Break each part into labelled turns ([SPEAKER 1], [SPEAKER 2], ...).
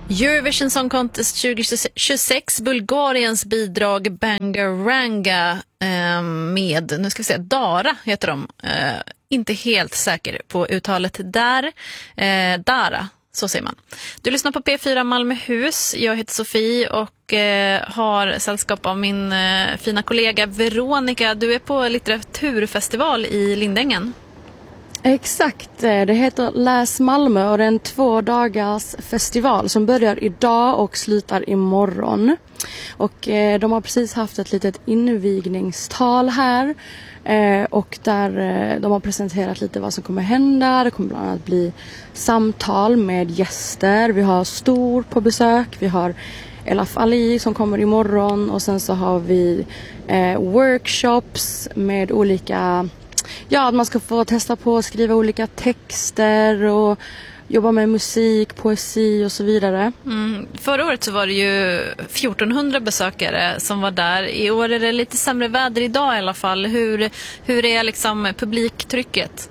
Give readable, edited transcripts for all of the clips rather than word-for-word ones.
[SPEAKER 1] Eurovision Song Contest 2026, Bulgariens bidrag Bangaranga med, nu ska vi se, Dara heter de. Inte helt säker på uttalet där. Dara, så säger man. Du lyssnar på P4 Malmöhus. Jag heter Sofie och har sällskap av min fina kollega Veronica. Du är på litteraturfestival i Lindängen.
[SPEAKER 2] Exakt, det heter Läs Malmö och det är en 2 dagars festival som börjar idag och slutar imorgon. Och de har precis haft ett litet invigningstal här och där de har presenterat lite vad som kommer hända. Det kommer bland annat bli samtal med gäster. Vi har Stor på besök, vi har Elaf Ali som kommer imorgon och sen så har vi workshops med olika... Ja, att man ska få testa på att skriva olika texter och jobba med musik, poesi och så vidare.
[SPEAKER 1] Förra året så var det ju 1400 besökare som var där. I år är det lite sämre väder idag i alla fall. Hur är liksom publiktrycket?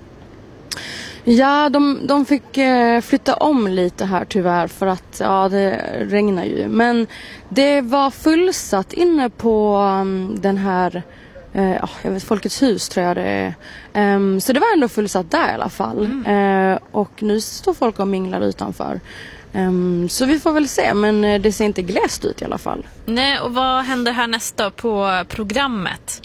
[SPEAKER 2] Ja, de fick flytta om lite här tyvärr för att det regnar ju. Men det var fullsatt inne på den här... jag vet, Folkets hus tror jag det är. Så det var ändå fullsatt där i alla fall. Och nu står folk och minglar utanför. Så vi får väl se, men det ser inte glest ut i alla fall.
[SPEAKER 1] Nej, och vad händer härnäst på programmet?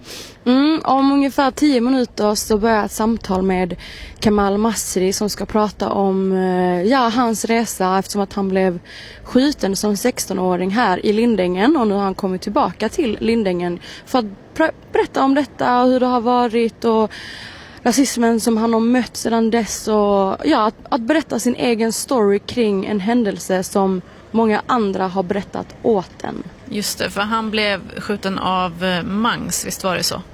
[SPEAKER 2] Om ungefär 10 minuter så börjar ett samtal med Kamal Masri som ska prata om hans resa eftersom att han blev skjuten som 16-åring här i Lindängen och nu har han kommit tillbaka till Lindängen för att berätta om detta och hur det har varit och rasismen som han har mött sedan dess och att berätta sin egen story kring en händelse som många andra har berättat åt en.
[SPEAKER 1] Just det, för han blev skjuten av Mangs, visst var det så?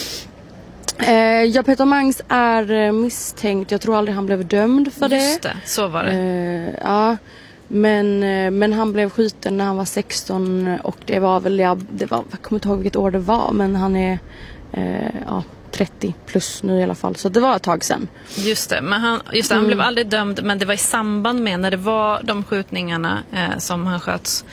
[SPEAKER 2] Peter Mangs är misstänkt. Jag tror aldrig han blev dömd för det.
[SPEAKER 1] Just det, så var det.
[SPEAKER 2] Men han blev skjuten när han var 16 och det var väl, jag kommer inte ihåg vilket år det var, men han är 30 plus nu i alla fall. Så det var ett tag sedan.
[SPEAKER 1] Just det, men han blev aldrig dömd, men det var i samband med när det var de skjutningarna som han sköts.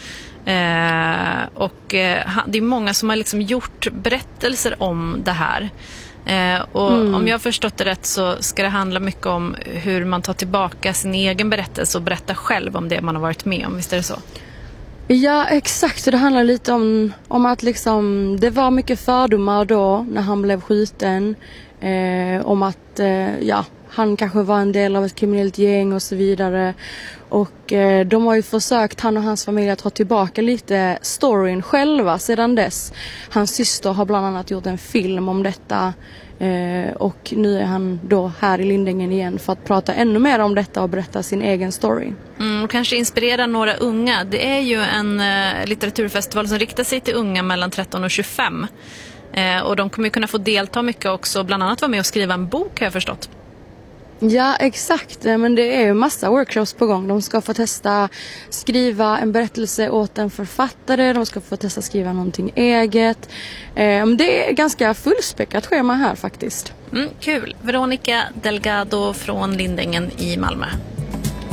[SPEAKER 1] Det är många som har liksom gjort berättelser om det här. Om jag har förstått det rätt så ska det handla mycket om hur man tar tillbaka sin egen berättelse och berättar själv om det man har varit med om, visst är det så?
[SPEAKER 2] Ja, exakt. Det handlar lite om att liksom, det var mycket fördomar då när han blev skjuten. Om att han kanske var en del av ett kriminellt gäng och så vidare. Och de har ju försökt, han och hans familj, att ta tillbaka lite storyn själva sedan dess. Hans syster har bland annat gjort en film om detta. Och nu är han då här i Lindängen igen för att prata ännu mer om detta och berätta sin egen story.
[SPEAKER 1] Och kanske inspirera några unga. Det är ju en litteraturfestival som riktar sig till unga mellan 13 och 25. Och de kommer ju kunna få delta mycket också, bland annat vara med och skriva en bok, har jag förstått.
[SPEAKER 2] Ja, exakt. Men det är ju massa workshops på gång. De ska få testa skriva en berättelse åt en författare. De ska få testa skriva någonting eget. Det är ganska fullspäckat schema här faktiskt.
[SPEAKER 1] Kul. Veronica Delgado från Lindängen i Malmö.